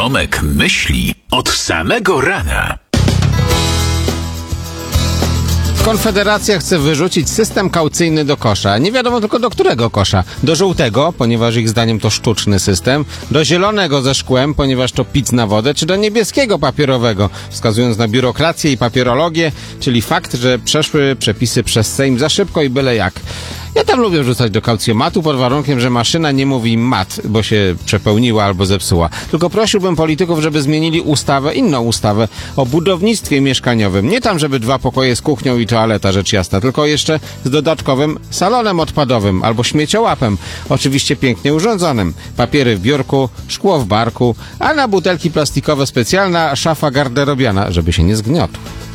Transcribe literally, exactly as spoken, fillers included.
Tomek myśli od samego rana. Konfederacja chce wyrzucić system kaucyjny do kosza. Nie wiadomo tylko do którego kosza. Do żółtego, ponieważ ich zdaniem to sztuczny system, do zielonego ze szkłem, ponieważ to pic na wodę, czy do niebieskiego papierowego, wskazując na biurokrację i papierologię, czyli fakt, że przeszły przepisy przez Sejm za szybko i byle jak. Ja tam lubię wrzucać do kaucjomatu pod warunkiem, że maszyna nie mówi mat, bo się przepełniła albo zepsuła. Tylko prosiłbym polityków, żeby zmienili ustawę, inną ustawę o budownictwie mieszkaniowym. Nie tam, żeby dwa pokoje z kuchnią i toaleta, rzecz jasna, tylko jeszcze z dodatkowym salonem odpadowym albo śmieciołapem, oczywiście pięknie urządzonym. Papiery w biurku, szkło w barku, a na butelki plastikowe specjalna szafa garderobiana, żeby się nie zgniotł.